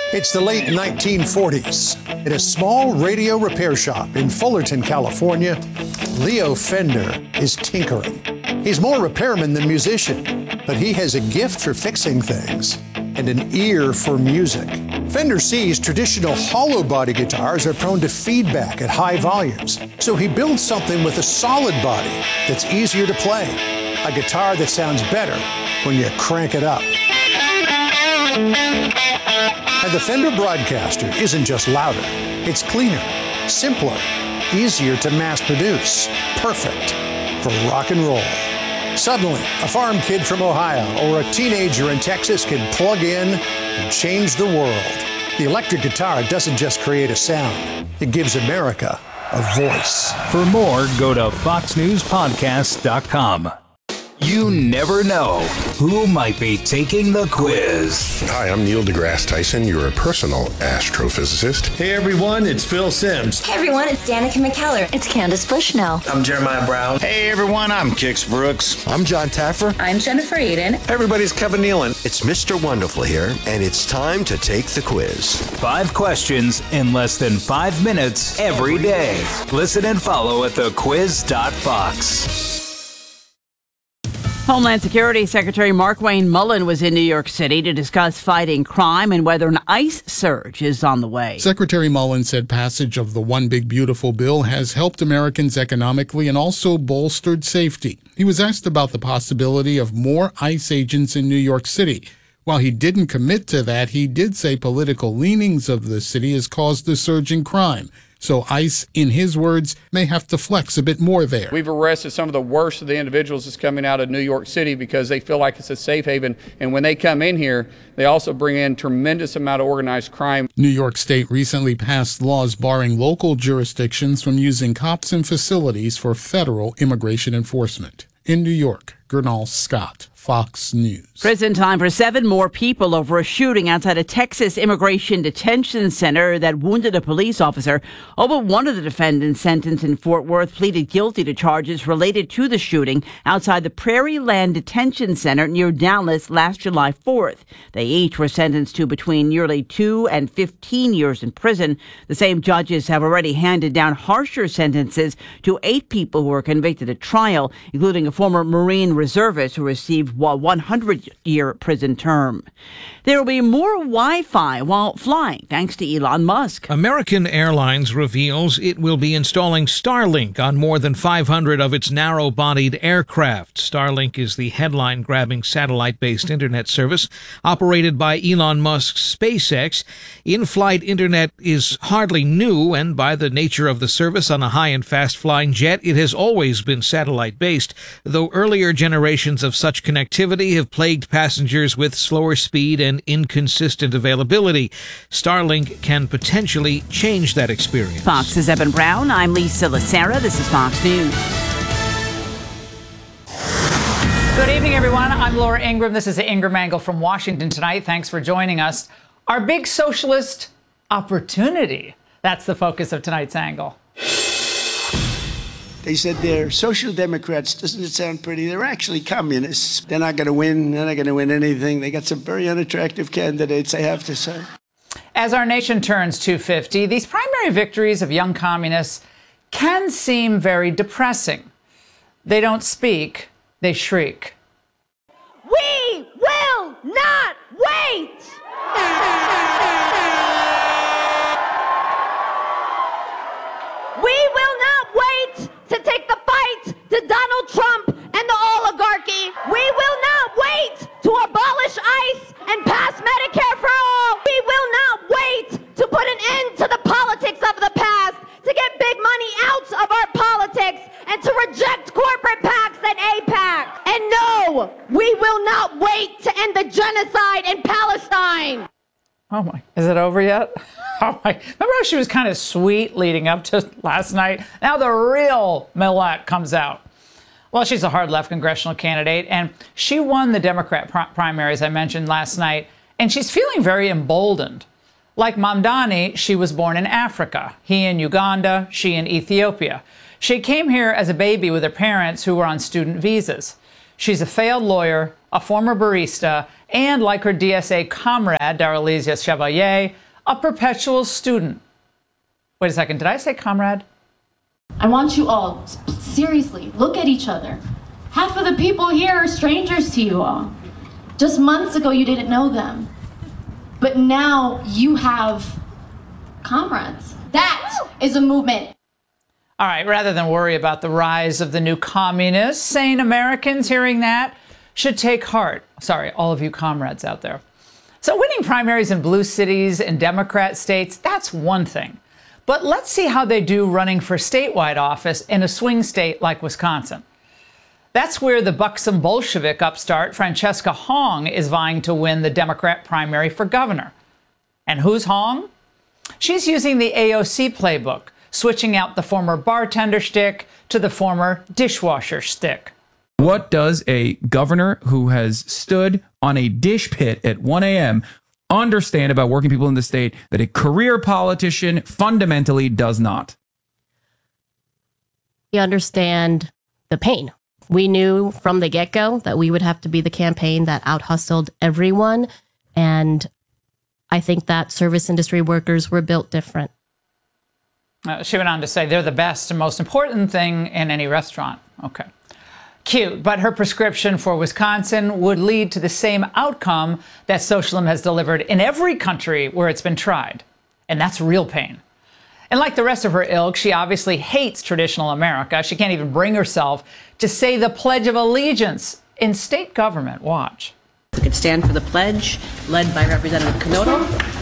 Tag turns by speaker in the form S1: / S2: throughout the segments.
S1: It's the late 1940s. In a small radio repair shop in Fullerton, California, Leo Fender is tinkering. He's more repairman than musician, but he has a gift for fixing things and an ear for music. Fender sees traditional hollow body guitars are prone to feedback at high volumes, so he builds something with a solid body that's easier to play, a guitar that sounds better when you crank it up. And the Fender Broadcaster isn't just louder, it's cleaner, simpler, easier to mass produce, perfect for rock and roll. Suddenly, a farm kid from Ohio or a teenager in Texas can plug in and change the world. The electric guitar doesn't just create a sound, it gives America a voice.
S2: For more, go to foxnewspodcast.com. You never know who might be taking the quiz.
S3: Hi, I'm Neil deGrasse Tyson, your personal astrophysicist.
S4: Hey everyone, it's Phil Simms.
S5: Hey everyone, it's Danica McKellar.
S6: It's Candace Bushnell.
S7: I'm Jeremiah Brown.
S8: Hey everyone, I'm Kix Brooks.
S9: I'm John Taffer.
S10: I'm Jennifer Eden.
S11: Everybody's Kevin Nealon.
S12: It's Mr. Wonderful here, and it's time to take the quiz.
S2: 5 questions in less than 5 minutes every day. Listen and follow at thequiz.fox.
S13: Homeland Security Secretary Markwayne Mullin was in New York City to discuss fighting crime and whether an ICE surge is on the way.
S14: Secretary Mullin said passage of the One Big Beautiful bill has helped Americans economically and also bolstered safety. He was asked about the possibility of more ICE agents in New York City. While he didn't commit to that, he did say political leanings of the city has caused the surge in crime. So ICE, in his words, may have to flex a bit more there.
S15: We've arrested some of the worst of the individuals that's coming out of New York City because they feel like it's a safe haven. And when they come in here, they also bring in tremendous amount of organized crime.
S14: New York State recently passed laws barring local jurisdictions from using cops and facilities for federal immigration enforcement. In New York, Gernal Scott, Fox News.
S13: Prison time for 7 more people over a shooting outside a Texas immigration detention center that wounded a police officer. All but one of the defendants sentenced in Fort Worth pleaded guilty to charges related to the shooting outside the Prairie Land Detention Center near Dallas last July 4th. They each were sentenced to between nearly 2 and 15 years in prison. The same judges have already handed down harsher sentences to 8 people who were convicted at trial, including a former Marine reservist who received a 100-year prison term. There will be more Wi-Fi while flying, thanks to Elon Musk.
S16: American Airlines reveals it will be installing Starlink on more than 500 of its narrow-bodied aircraft. Starlink is the headline-grabbing satellite-based internet service operated by Elon Musk's SpaceX. In-flight internet is hardly new, and by the nature of the service on a high and fast-flying jet, it has always been satellite-based, though earlier generations of such connectivity have plagued passengers with slower speed and inconsistent availability. Starlink can potentially change that experience.
S13: Fox's Evan Brown. I'm Lisa Lacera. This is Fox News.
S17: Good evening, everyone. I'm Laura Ingraham. This is the Ingraham Angle from Washington tonight. Thanks for joining us. Our big socialist opportunity. That's the focus of tonight's angle.
S18: They said they're social democrats. Doesn't it sound pretty? They're actually communists. They're not going to win. They're not going to win anything. They got some very unattractive candidates, I have to say.
S17: As our nation turns 250, these primary victories of young communists can seem very depressing. They don't speak, they shriek.
S19: We will not wait! We will not wait to take the fight to Donald Trump and the oligarchy. We will not wait to abolish ICE and pass Medicare for all. We will not wait to put an end to the politics of the past, to get big money out of our politics, and to reject corporate PACs and AIPAC. And no, we will not wait to end the genocide in Palestine.
S17: Oh my, is it over yet? Oh my, remember how she was kind of sweet leading up to last night? Now the real Millette comes out. Well, she's a hard left congressional candidate, and she won the Democrat primaries I mentioned last night, and she's feeling very emboldened. Like Mamdani, she was born in Africa. He in Uganda, she in Ethiopia. She came here as a baby with her parents who were on student visas. She's a failed lawyer, a former barista, and like her DSA comrade, Daraliza Chevalier, a perpetual student. Wait a second, did I say comrade?
S6: I want you all, seriously, look at each other. Half of the people here are strangers to you all. Just months ago, you didn't know them. But now you have comrades. That is a movement.
S17: All right, rather than worry about the rise of the new communists, sane Americans hearing that should take heart. Sorry, all of you comrades out there. So winning primaries in blue cities and Democrat states, that's one thing. But let's see how they do running for statewide office in a swing state like Wisconsin. That's where the buxom Bolshevik upstart Francesca Hong is vying to win the Democrat primary for governor. And who's Hong? She's using the AOC playbook, switching out the former bartender shtick to the former dishwasher shtick.
S7: What does a governor who has stood on a dish pit at 1 a.m. understand about working people in the state that a career politician fundamentally does not?
S9: We understand the pain. We knew from the get-go that we would have to be the campaign that out-hustled everyone. And I think that service industry workers were built different.
S17: She went on to say they're the best and most important thing in any restaurant. Okay. Cute, but her prescription for Wisconsin would lead to the same outcome that socialism has delivered in every country where it's been tried. And that's real pain. And like the rest of her ilk, she obviously hates traditional America. She can't even bring herself to say the Pledge of Allegiance in state government. Watch.
S10: We could stand for the pledge, led by Representative Canoto.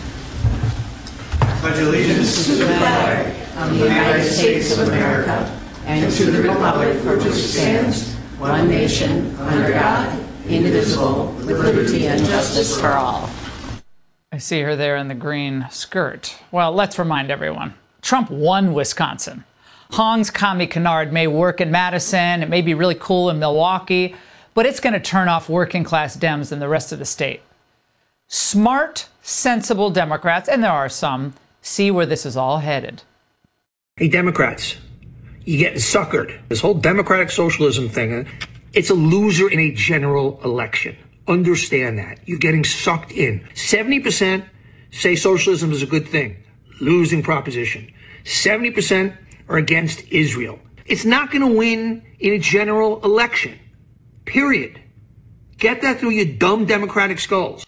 S11: Pledge allegiance to the flag of the United States of America and to the republic for which it stands, one nation, under God, indivisible, with liberty and justice for all.
S17: I see her there in the green skirt. Well, let's remind everyone. Trump won Wisconsin. Hong's commie canard may work in Madison, it may be really cool in Milwaukee, but it's going to turn off working class Dems in the rest of the state. Smart, sensible Democrats, and there are some, see where this is all headed.
S20: Hey, Democrats, you're getting suckered. This whole democratic socialism thing, it's a loser in a general election. Understand that. You're getting sucked in. 70% say socialism is a good thing. Losing proposition. 70% are against Israel. It's not going to win in a general election. Period. Get that through your dumb democratic skulls.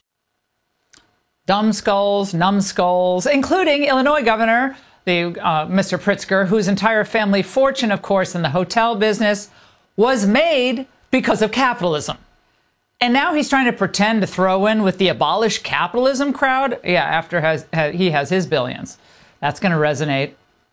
S17: Dumb skulls, numbskulls, including Illinois Governor Mr. Pritzker, whose entire family fortune, of course, in the hotel business was made because of capitalism. And now he's trying to pretend to throw in with the abolish capitalism crowd. Yeah, after he has his billions. That's going to resonate.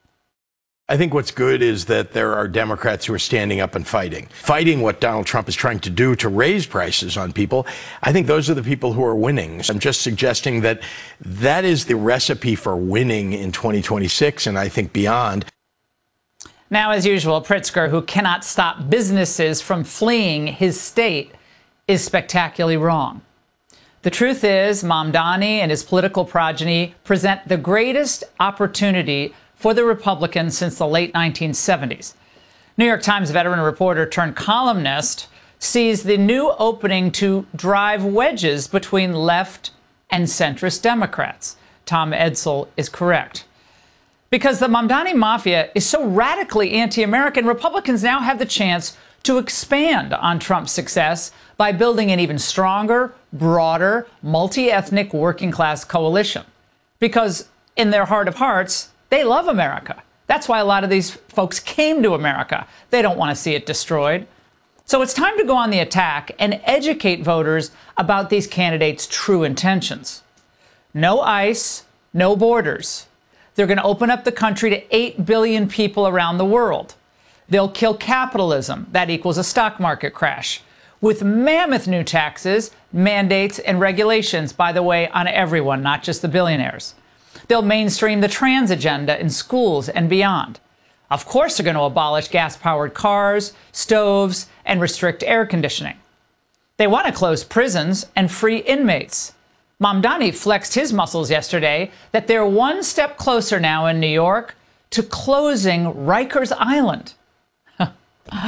S2: I think what's good is that there are Democrats who are standing up and fighting what Donald Trump is trying to do to raise prices on people. I think those are the people who are winning. I'm just suggesting that that is the recipe for winning in 2026 and I think beyond.
S17: Now, as usual, Pritzker, who cannot stop businesses from fleeing his state, is spectacularly wrong. The truth is, Mamdani and his political progeny present the greatest opportunity for the Republicans since the late 1970s. New York Times veteran reporter turned columnist sees the new opening to drive wedges between left and centrist Democrats. Tom Edsall is correct. Because the Mamdani Mafia is so radically anti-American, Republicans now have the chance to expand on Trump's success by building an even stronger, broader, multi-ethnic working-class coalition. Because in their heart of hearts, they love America. That's why a lot of these folks came to America. They don't want to see it destroyed. So it's time to go on the attack and educate voters about these candidates' true intentions. No ICE, no borders. They're going to open up the country to 8 billion people around the world. They'll kill capitalism. That equals a stock market crash. With mammoth new taxes, mandates, and regulations, by the way, on everyone, not just the billionaires. They'll mainstream the trans agenda in schools and beyond. Of course, they're going to abolish gas-powered cars, stoves, and restrict air conditioning. They want to close prisons and free inmates. Mamdani flexed his muscles yesterday that they're one step closer now in New York to closing Rikers Island.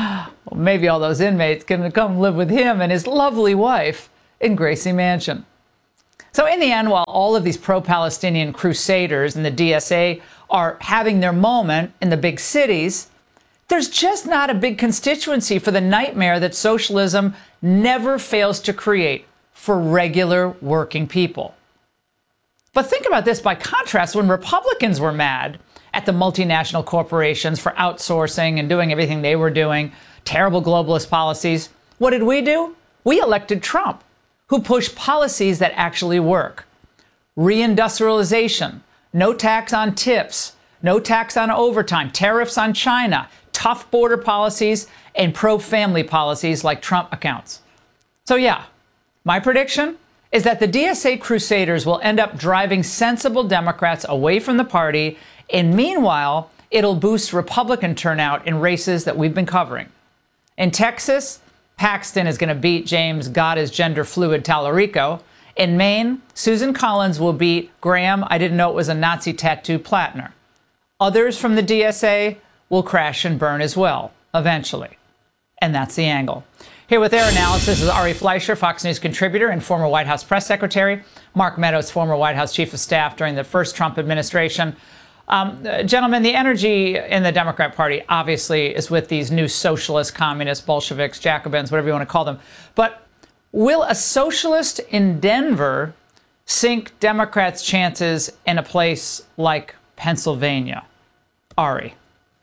S17: Well, maybe all those inmates can come live with him and his lovely wife in Gracie Mansion. So in the end, while all of these pro-Palestinian crusaders and the DSA are having their moment in the big cities, there's just not a big constituency for the nightmare that socialism never fails to create for regular working people. But think about this by contrast, when Republicans were mad at the multinational corporations for outsourcing and doing everything they were doing, terrible globalist policies, what did we do? We elected Trump, who pushed policies that actually work. Reindustrialization, no tax on tips, no tax on overtime, tariffs on China, tough border policies, and pro-family policies like Trump accounts. So yeah, my prediction is that the DSA crusaders will end up driving sensible Democrats away from the party, and meanwhile, it'll boost Republican turnout in races that we've been covering. In Texas, Paxton is going to beat James God is gender fluid Tallarico. In Maine, Susan Collins will beat Graham, I didn't know it was a Nazi tattoo, Plattner. Others from the DSA will crash and burn as well, eventually. And that's the angle. Here with their analysis is Ari Fleischer, Fox News contributor and former White House press secretary. Mark Meadows, former White House chief of staff during the first Trump administration. Gentlemen, the energy in the Democrat Party obviously is with these new socialists, communists, Bolsheviks, Jacobins, whatever you want to call them. But will a socialist in Denver sink Democrats' chances in a place like Pennsylvania? Ari.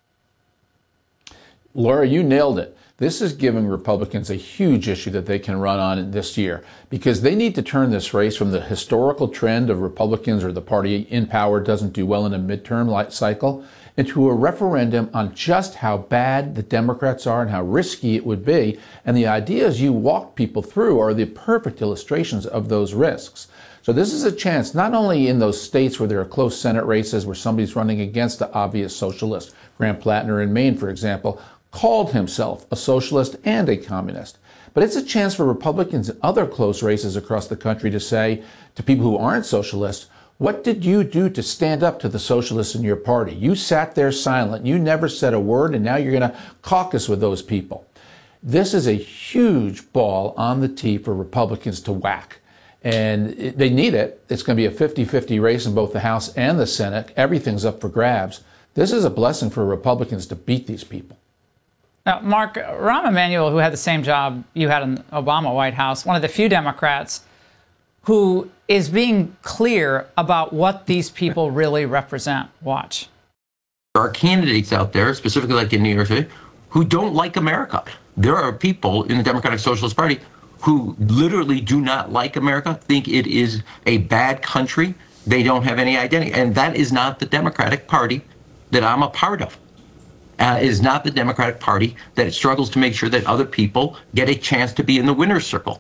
S21: Laura, you nailed it. This is giving Republicans a huge issue that they can run on this year, because they need to turn this race from the historical trend of Republicans or the party in power doesn't do well in a midterm cycle into a referendum on just how bad the Democrats are and how risky it would be. And the ideas you walk people through are the perfect illustrations of those risks. So this is a chance, not only in those states where there are close Senate races where somebody's running against the obvious socialist, Graham Plattner in Maine, for example, called himself a socialist and a communist. But it's a chance for Republicans in other close races across the country to say to people who aren't socialists, what did you do to stand up to the socialists in your party? You sat there silent. You never said a word, and now you're going to caucus with those people. This is a huge ball on the tee for Republicans to whack. And they need it. It's going to be a 50-50 race in both the House and the Senate. Everything's up for grabs. This is a blessing for Republicans to beat these people.
S17: Now, Mark, Rahm Emanuel, who had the same job you had in the Obama White House, one of the few Democrats who is being clear about what these people really represent. Watch.
S22: There are candidates out there, specifically like in New York City, who don't like America. There are people in the Democratic Socialist Party who literally do not like America, think it is a bad country. They don't have any identity. And that is not the Democratic Party that I'm a part of. Is not the Democratic Party that struggles to make sure that other people get a chance to be in the winner's circle.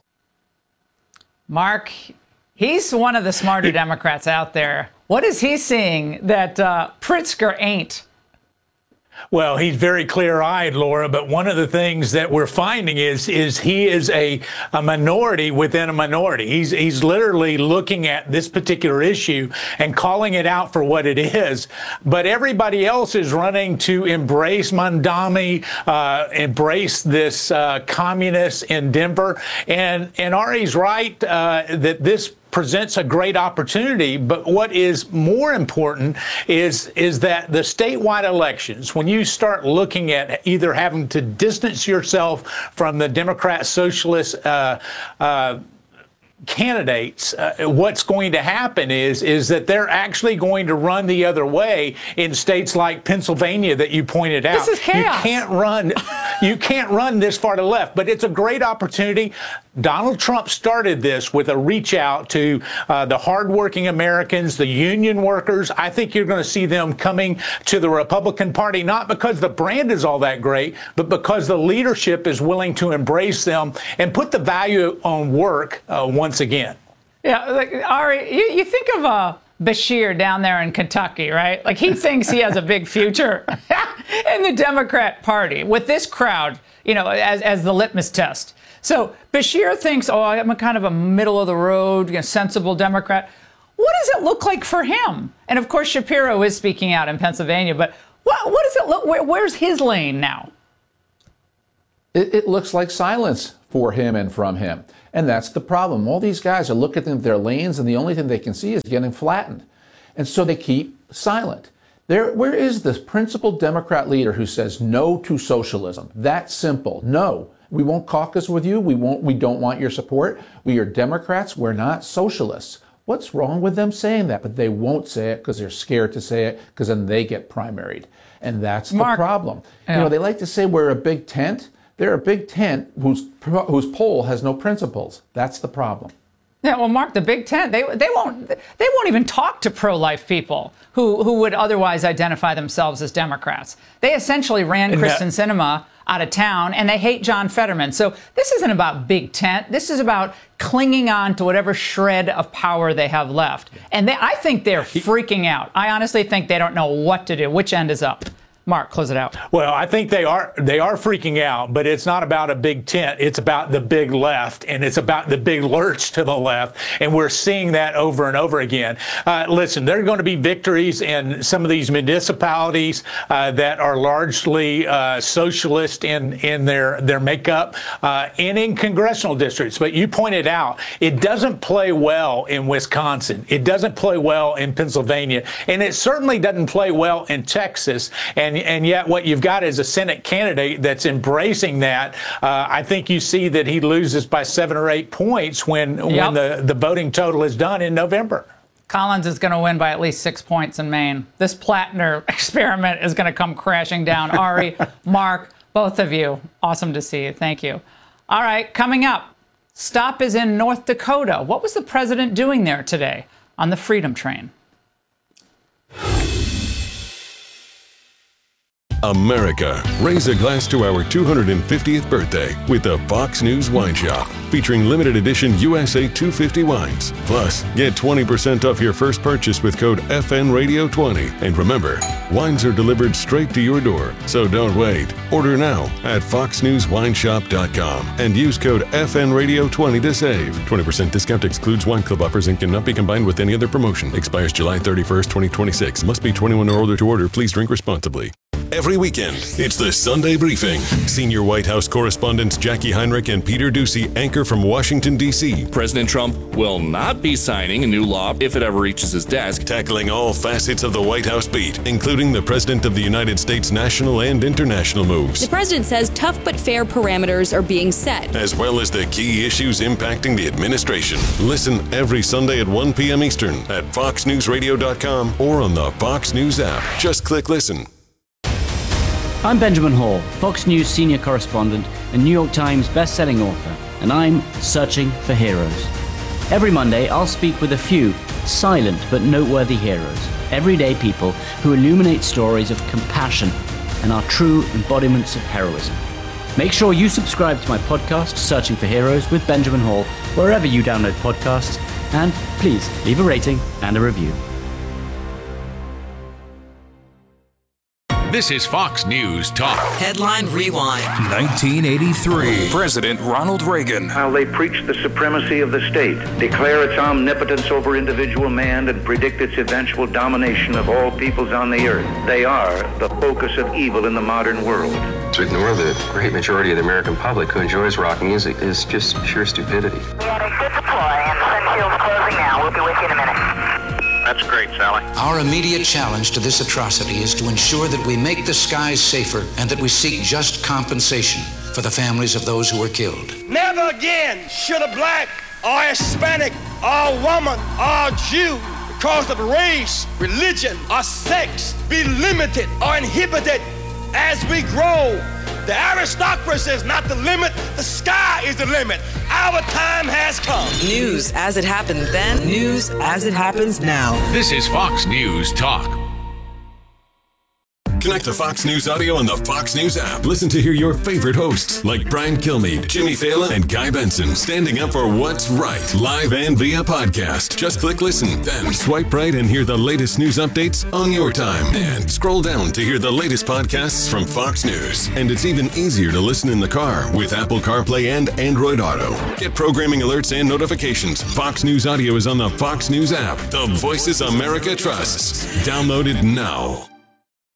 S17: Mark, he's one of the smarter Democrats out there. What is he seeing that Pritzker ain't?
S23: Well, he's very clear-eyed, Laura, but one of the things that we're finding is he is a minority within a minority. He's literally looking at this particular issue and calling it out for what it is. But everybody else is running to embrace Mamdani, embrace this communist in Denver. And Ari's right that this presents a great opportunity, but what is more important is that the statewide elections, when you start looking at either having to distance yourself from the Democrat Socialist candidates, what's going to happen is that they're actually going to run the other way in states like Pennsylvania that you pointed out.
S17: This is chaos.
S23: You can't run this far to the left, but it's a great opportunity. Donald Trump started this with a reach out to the hardworking Americans, the union workers. I think you're going to see them coming to the Republican Party, not because the brand is all that great, but because the leadership is willing to embrace them and put the value on work once again.
S17: Yeah, like, Ari, you think of Bashir down there in Kentucky, right? Like, he thinks he has a big future in the Democrat Party with this crowd, you know, as the litmus test. So Bashir thinks, oh, I'm a kind of a middle-of-the-road, sensible Democrat. What does it look like for him? And, of course, Shapiro is speaking out in Pennsylvania, but what does it look? Where's his lane now?
S21: it looks like silence for him and from him. And that's the problem. All these guys are looking at their lanes, and the only thing they can see is getting flattened. And so they keep silent. Where is this principled Democrat leader who says no to socialism? That simple. No, we won't caucus with you. We don't want your support. We are Democrats. We're not socialists. What's wrong with them saying that? But they won't say it because they're scared to say it, because then they get primaried. And that's the problem. Yeah. You know, they like to say we're a big tent. They're a big tent whose poll has no principles. That's the problem.
S17: Yeah, well, Mark, the Big Tent, they won't even talk to pro-life people who would otherwise identify themselves as Democrats. They essentially ran Kristen Sinema out of town, and they hate John Fetterman. So this isn't about Big Tent. This is about clinging on to whatever shred of power they have left. And I think they're freaking out. I honestly think they don't know what to do. Which end is up? Mark, close it out.
S23: Well, I think they are freaking out, but it's not about a big tent. It's about the big left, and it's about the big lurch to the left, and we're seeing that over and over again. Listen, there are going to be victories in some of these municipalities that are largely socialist in their makeup, and in congressional districts. But you pointed out, it doesn't play well in Wisconsin. It doesn't play well in Pennsylvania, and it certainly doesn't play well in Texas. And yet what you've got is a Senate candidate that's embracing that. I think you see that he loses by 7 or 8 points when the voting total is done in November.
S17: Collins is going to win by at least 6 points in Maine. This Plattner experiment is going to come crashing down. Ari, Mark, both of you, awesome to see you. Thank you. All right, coming up, stop is in North Dakota. What was the president doing there today on the Freedom Train?
S1: America, raise a glass to our 250th birthday with the Fox News Wine Shop, featuring limited edition USA 250 wines. Plus, get 20% off your first purchase with code FNRadio20. And remember, wines are delivered straight to your door, so don't wait. Order now at foxnewswineshop.com and use code FNRadio20 to save. 20% discount excludes wine club offers and cannot be combined with any other promotion. Expires July 31st, 2026. Must be 21 or older to order. Please drink responsibly. Every weekend, it's the Sunday Briefing. Senior White House correspondents Jackie Heinrich and Peter Doocy anchor from Washington, D.C.
S3: President Trump will not be signing a new law if it ever reaches his desk.
S1: Tackling all facets of the White House beat, including the President of the United States national and international moves.
S4: The president says tough but fair parameters are being set,
S1: as well as the key issues impacting the administration. Listen every Sunday at 1 p.m. Eastern at foxnewsradio.com or on the Fox News app. Just click listen.
S24: I'm Benjamin Hall, Fox News senior correspondent and New York Times best-selling author, and I'm searching for heroes. Every Monday, I'll speak with a few silent but noteworthy heroes, everyday people who illuminate stories of compassion and are true embodiments of heroism. Make sure you subscribe to my podcast, Searching for Heroes with Benjamin Hall, wherever you download podcasts, and please leave a rating and a review.
S25: This is Fox News Talk.
S26: Headline Rewind.
S25: 1983.
S26: President Ronald Reagan.
S27: How they preach the supremacy of the state, declare its omnipotence over individual man, and predict its eventual domination of all peoples on the earth. They are the focus of evil in the modern world.
S28: To ignore the great majority of the American public who enjoys rock music is just pure stupidity.
S29: We had a good deploy, and Sunshield's closing now. We'll be with you in a minute.
S27: That's great, Sally.
S30: Our immediate challenge to this atrocity is to ensure that we make the skies safer and that we seek just compensation for the families of those who were killed.
S31: Never again should a black or Hispanic or woman or Jew, because of race, religion, or sex, be limited or inhibited as we grow. The aristocracy is not the limit, the sky is the limit. Our time has come.
S26: News as it happened then, news as it happens now.
S25: This is Fox News Talk.
S1: Connect to Fox News Audio on the Fox News app. Listen to hear your favorite hosts like Brian Kilmeade, Jimmy Fallon, and Guy Benson standing up for what's right, live and via podcast. Just click listen, then swipe right and hear the latest news updates on your time. And scroll down to hear the latest podcasts from Fox News. And it's even easier to listen in the car with Apple CarPlay and Android Auto. Get programming alerts and notifications. Fox News Audio is on the Fox News app. The voices America trusts. Download it now.